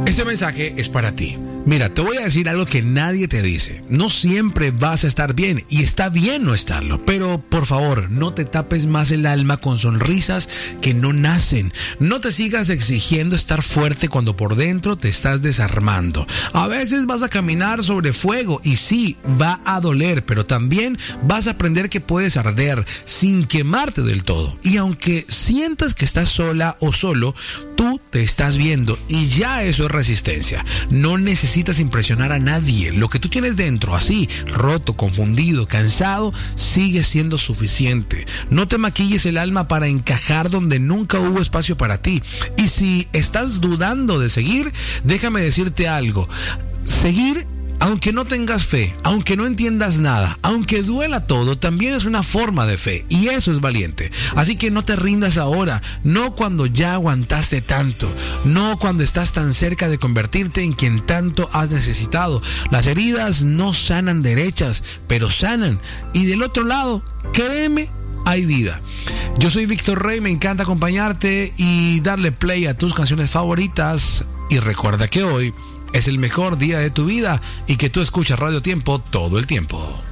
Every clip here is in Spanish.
Este mensaje es para ti. Mira, te voy a decir algo que nadie te dice. No siempre vas a estar bien y está bien no estarlo, pero por favor, no te tapes más el alma con sonrisas que no nacen. No te sigas exigiendo estar fuerte cuando por dentro te estás desarmando. A veces vas a caminar sobre fuego y sí, va a doler, pero también vas a aprender que puedes arder sin quemarte del todo. Y aunque sientas que estás sola o solo, tú te estás viendo y ya eso es resistencia. No necesitas impresionar a nadie. Lo que tú tienes dentro, así, roto, confundido, cansado, sigue siendo suficiente. No te maquilles el alma para encajar donde nunca hubo espacio para ti. Y si estás dudando de seguir, déjame decirte algo. Seguir, aunque no tengas fe, aunque no entiendas nada, aunque duela todo, también es una forma de fe, y eso es valiente. Así que no te rindas ahora, no cuando ya aguantaste tanto, no cuando estás tan cerca de convertirte en quien tanto has necesitado. Las heridas no sanan derechas, pero sanan, y del otro lado, créeme, hay vida. Yo soy Víctor Rey, me encanta acompañarte y darle play a tus canciones favoritas, y recuerda que hoy es el mejor día de tu vida y que tú escuchas Radio Tiempo todo el tiempo.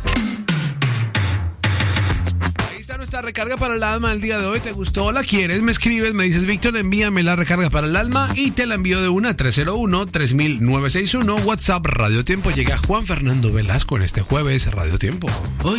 Ahí está nuestra recarga para el alma del día de hoy. ¿Te gustó? ¿La quieres? Me escribes, me dices, Víctor, envíame la recarga para el alma y te la envío de una 301-3961. WhatsApp Radio Tiempo. Llega Juan Fernando Velasco en este jueves Radio Tiempo. Hoy